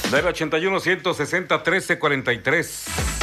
Del 81 160 1343.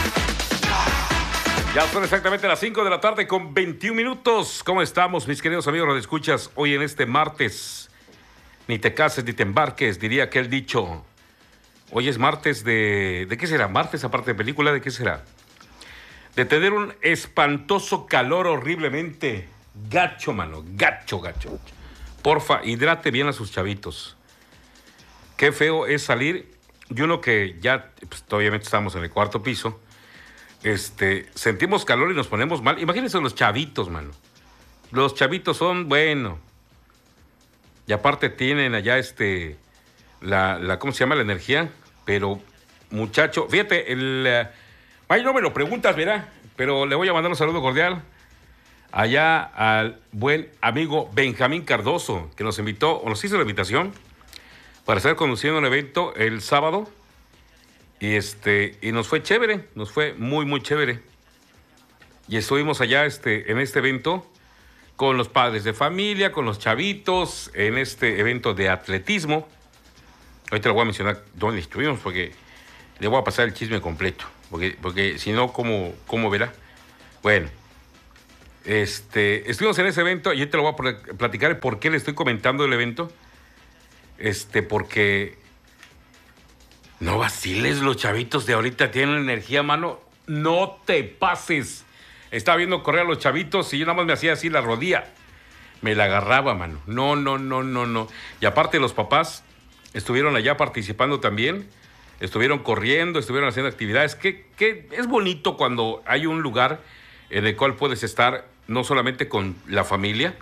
Ya son exactamente las 5 de la tarde con 21 minutos. ¿Cómo estamos, mis queridos amigos radioescuchas? Hoy en este martes, ni te cases ni te embarques, diría aquel dicho. Hoy es martes de... ¿De qué será? ¿Martes aparte de película? ¿De qué será? De tener un espantoso calor horriblemente gacho, mano. Gacho. Porfa, hidrate bien a sus chavitos. Qué feo es salir. Y uno que ya, pues, obviamente estamos en el cuarto piso, sentimos calor y nos ponemos mal. Imagínense los chavitos, mano. Los chavitos son, bueno. Y aparte tienen allá ¿cómo se llama? La energía. Pero, muchacho, fíjate, ay, no me lo preguntas, verá. Pero le voy a mandar un saludo cordial allá al buen amigo Benjamín Cardoso, que nos invitó, o nos hizo la invitación para estar conduciendo un evento el sábado. Y nos fue chévere, nos fue muy, muy chévere. Y estuvimos allá en este evento con los padres de familia, con los chavitos, en este evento de atletismo. Ahorita le voy a mencionar dónde estuvimos, porque le voy a pasar el chisme completo, porque si no, ¿cómo verá? Bueno, estuvimos en ese evento y ahorita le voy a platicar por qué le estoy comentando el evento. Porque no vaciles, los chavitos de ahorita tienen energía, mano. No te pases. Estaba viendo correr a los chavitos y yo nada más me hacía así la rodilla. Me la agarraba, mano. No. Y aparte los papás estuvieron allá participando también. Estuvieron corriendo, estuvieron haciendo actividades. Que es bonito cuando hay un lugar en el cual puedes estar no solamente con la familia,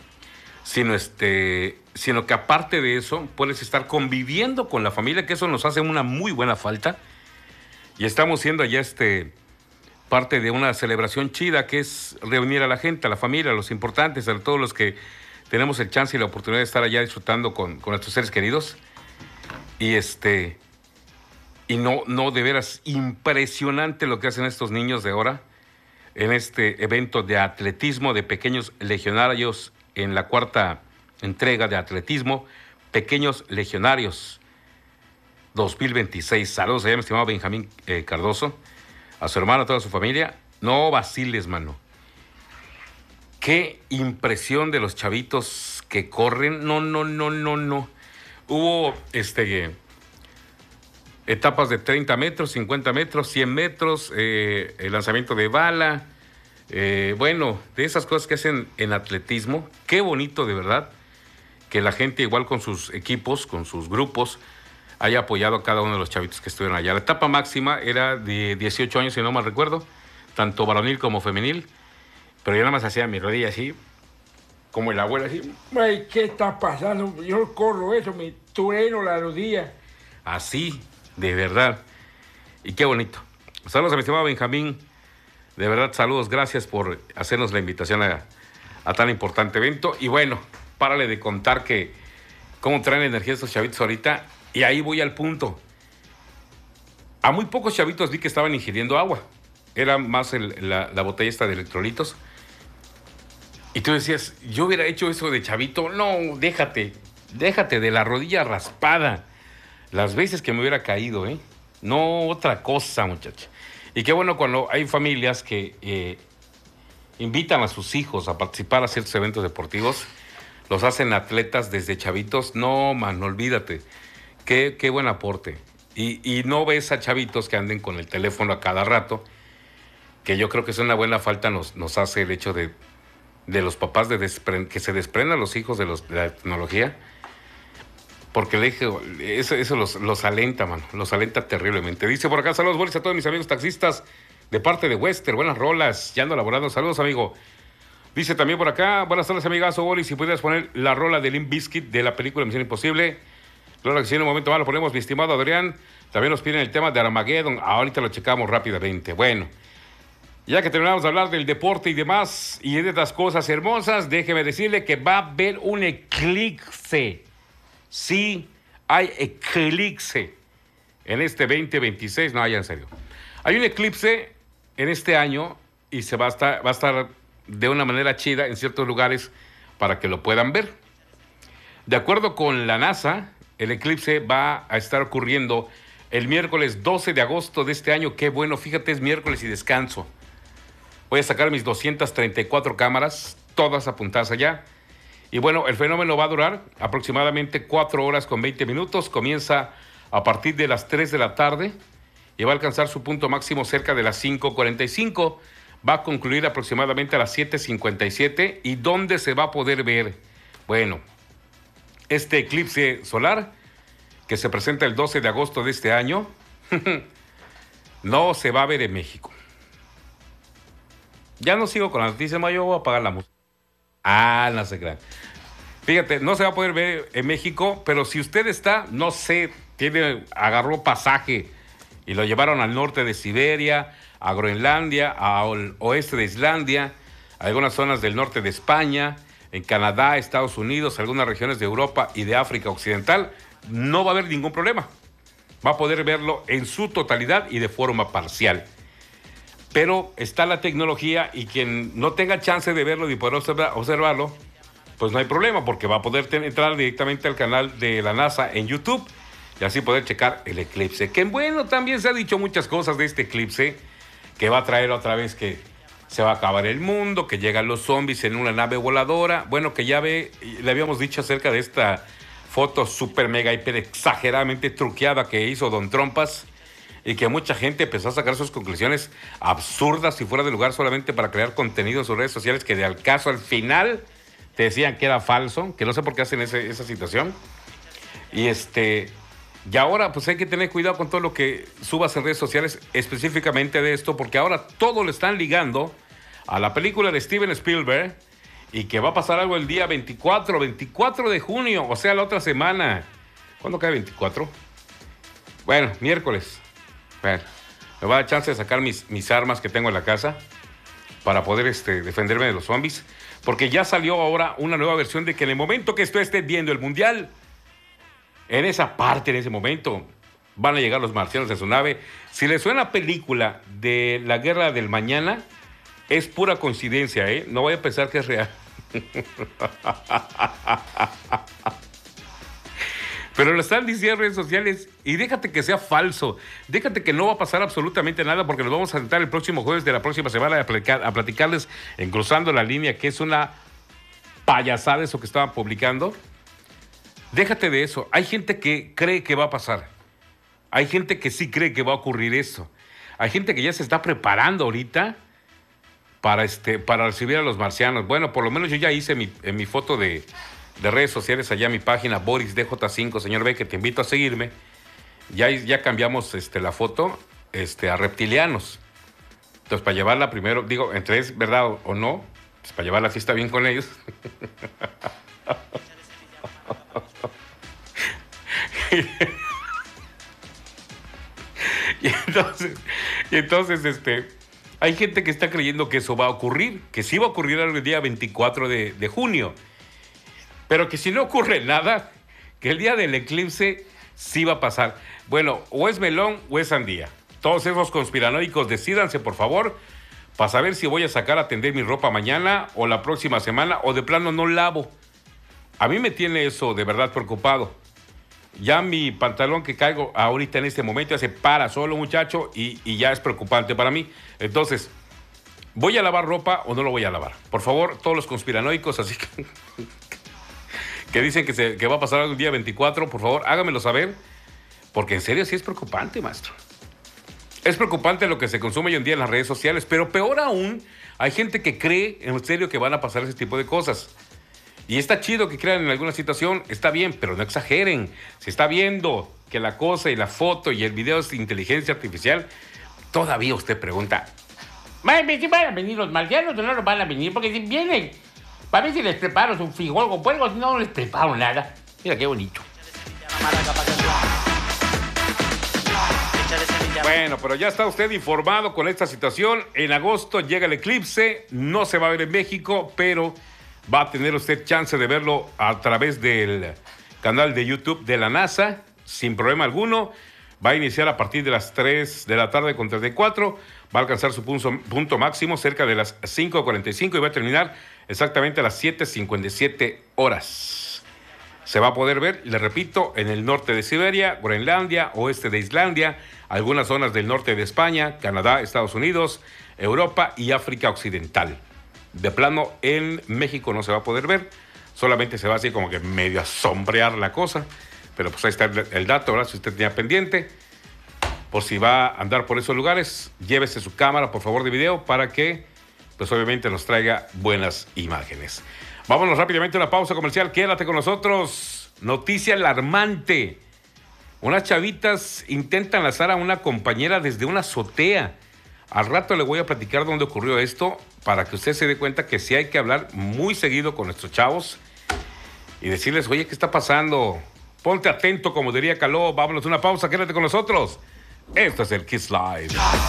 sino que aparte de eso puedes estar conviviendo con la familia, que eso nos hace una muy buena falta. Y estamos siendo allá parte de una celebración chida, que es reunir a la gente, a la familia, a los importantes, a todos los que tenemos el chance y la oportunidad de estar allá disfrutando con nuestros seres queridos. Y no, de veras, impresionante lo que hacen estos niños de ahora en este evento de atletismo de pequeños legionarios, en la cuarta entrega de atletismo, Pequeños Legionarios 2026. Saludos allá, mi estimado Benjamín Cardoso, a su hermano, a toda su familia. No vaciles, mano. Qué impresión de los chavitos que corren. No. Hubo etapas de 30 metros, 50 metros, 100 metros, el lanzamiento de bala. Bueno, de esas cosas que hacen en atletismo, qué bonito de verdad que la gente, igual con sus equipos, con sus grupos, haya apoyado a cada uno de los chavitos que estuvieron allá. La etapa máxima era de 18 años, si no mal recuerdo, tanto varonil como femenil, pero yo nada más hacía mi rodilla así, como el abuelo así. Ay, ¿qué está pasando? Yo corro eso, me trueno la rodilla. Así, de verdad. Y qué bonito. Saludos a mi estimado Benjamín. De verdad, saludos, gracias por hacernos la invitación a tan importante evento. Y bueno, párale de contar que cómo traen energía estos chavitos ahorita. Y ahí voy al punto. A muy pocos chavitos vi que estaban ingiriendo agua. Era más la botella esta de electrolitos. Y tú decías, yo hubiera hecho eso de chavito. No, déjate de la rodilla raspada. Las veces que me hubiera caído, No otra cosa, muchacha. Y qué bueno cuando hay familias que invitan a sus hijos a participar a ciertos eventos deportivos, los hacen atletas desde chavitos. No, man, olvídate. Qué buen aporte. Y no ves a chavitos que anden con el teléfono a cada rato, que yo creo que es una buena falta nos hace el hecho de los papás que se desprendan los hijos de la tecnología. Porque le dije, eso los alenta, mano. Los alenta terriblemente. Dice por acá, saludos, Boris, a todos mis amigos taxistas de parte de Wester. Buenas rolas, ya ando elaborando. Saludos, amigo. Dice también por acá, buenas tardes, amigazo, Boris. Si pudieras poner la rola de Limp Bizkit de la película Misión Imposible. Claro que sí, en un momento más lo ponemos, mi estimado Adrián. También nos piden el tema de Armageddon. Ahorita lo checamos rápidamente. Bueno, ya que terminamos de hablar del deporte y demás, y de estas cosas hermosas, déjeme decirle que va a haber un eclipse. Sí, hay eclipse en este 2026. No, ya en serio. Hay un eclipse en este año y va a estar de una manera chida en ciertos lugares para que lo puedan ver. De acuerdo con la NASA, el eclipse va a estar ocurriendo el miércoles 12 de agosto de este año. Qué bueno, fíjate, es miércoles y descanso. Voy a sacar mis 234 cámaras, todas apuntadas allá. Y bueno, el fenómeno va a durar aproximadamente 4 horas con 20 minutos. Comienza a partir de las 3 de la tarde y va a alcanzar su punto máximo cerca de las 5:45. Va a concluir aproximadamente a las 7:57. ¿Y dónde se va a poder ver? Bueno, este eclipse solar que se presenta el 12 de agosto de este año no se va a ver en México. Ya no sigo con la noticia, yo voy a apagar la música. No se crean. Fíjate, no se va a poder ver en México, pero si usted está, no sé, agarró pasaje y lo llevaron al norte de Siberia, a Groenlandia, al oeste de Islandia, a algunas zonas del norte de España, en Canadá, Estados Unidos, algunas regiones de Europa y de África Occidental, no va a haber ningún problema. Va a poder verlo en su totalidad y de forma parcial. Pero está la tecnología y quien no tenga chance de verlo y poder observarlo, pues no hay problema, porque va a poder entrar directamente al canal de la NASA en YouTube y así poder checar el eclipse. Que bueno, también se ha dicho muchas cosas de este eclipse, que va a traer otra vez que se va a acabar el mundo, que llegan los zombies en una nave voladora. Bueno, que ya le habíamos dicho acerca de esta foto súper mega hiper exageradamente truqueada que hizo Don Trompas, y que mucha gente empezó a sacar sus conclusiones absurdas y fuera de lugar solamente para crear contenido en sus redes sociales que de al caso al final te decían que era falso, que no sé por qué hacen esa situación. Y ahora pues hay que tener cuidado con todo lo que subas en redes sociales específicamente de esto, porque ahora todo lo están ligando a la película de Steven Spielberg y que va a pasar algo el día 24 de junio, o sea, la otra semana. ¿Cuándo cae 24? Bueno, miércoles. Bueno, me va a dar chance de sacar mis armas que tengo en la casa para poder defenderme de los zombies, porque ya salió ahora una nueva versión de que en el momento que usted esté viendo el mundial, en ese momento, van a llegar los marcianos en su nave. Si le suena película de la guerra del mañana, es pura coincidencia, ¿eh? No voy a pensar que es real. Pero lo están diciendo en redes sociales y déjate que sea falso. Déjate que no va a pasar absolutamente nada, porque nos vamos a sentar el próximo jueves de la próxima semana a platicarles en Cruzando la Línea, que es una payasada eso que estaban publicando. Déjate de eso. Hay gente que cree que va a pasar. Hay gente que sí cree que va a ocurrir eso. Hay gente que ya se está preparando ahorita para recibir a los marcianos. Bueno, por lo menos yo ya hice en mi foto de redes sociales allá en mi página BorisDJ5, señor B, que te invito a seguirme. Ya cambiamos la foto a reptilianos. Entonces, para llevarla primero, digo, entre es verdad o no, pues para llevarla sí está bien con ellos. y entonces hay gente que está creyendo que eso va a ocurrir, que sí va a ocurrir el día 24 de junio. Pero que si no ocurre nada, que el día del eclipse sí va a pasar. Bueno, o es melón o es sandía. Todos esos conspiranoicos, decídanse, por favor, para saber si voy a sacar a tender mi ropa mañana o la próxima semana, o de plano no lavo. A mí me tiene eso de verdad preocupado. Ya mi pantalón que caigo ahorita en este momento ya se para solo, muchacho, y ya es preocupante para mí. Entonces, ¿voy a lavar ropa o no lo voy a lavar? Por favor, todos los conspiranoicos, así que dicen que va a pasar el día 24, por favor, háganmelo saber, porque en serio sí es preocupante, maestro. Es preocupante lo que se consume hoy en día en las redes sociales, pero peor aún, hay gente que cree en serio que van a pasar ese tipo de cosas. Y está chido que crean en alguna situación, está bien, pero no exageren. Se está viendo que la cosa y la foto y el video es inteligencia artificial, todavía usted pregunta, ¿sí van a venir los marcianos o no los van a venir? Porque si vienen, para ver si les preparo un frijol con puerco, no les preparo nada. Mira qué bonito. Bueno, pero ya está usted informado con esta situación. En agosto llega el eclipse, no se va a ver en México, pero va a tener usted chance de verlo a través del canal de YouTube de la NASA, sin problema alguno. Va a iniciar a partir de las 3 de la tarde con 34. Va a alcanzar su punto máximo cerca de las 5:45 y va a terminar exactamente a las 7:57 horas. se va a poder ver, le repito, en el norte de Siberia, Groenlandia, oeste de Islandia, algunas zonas del norte de España, Canadá, Estados Unidos, Europa y África Occidental. De plano, en México no se va a poder ver, solamente se va así como que medio a sombrear la cosa, pero pues ahí está el dato, ¿verdad? Si usted tenía pendiente, por si va a andar por esos lugares, llévese su cámara, por favor, de video, para que, pues obviamente, nos traiga buenas imágenes. Vámonos rápidamente a una pausa comercial. Quédate con nosotros. Noticia alarmante. Unas chavitas intentan lanzar a una compañera desde una azotea. Al rato le voy a platicar dónde ocurrió esto para que usted se dé cuenta que sí hay que hablar muy seguido con nuestros chavos y decirles, oye, ¿qué está pasando? Ponte atento, como diría Caló. Vámonos a una pausa. Quédate con nosotros. Esto es el Kiss Live.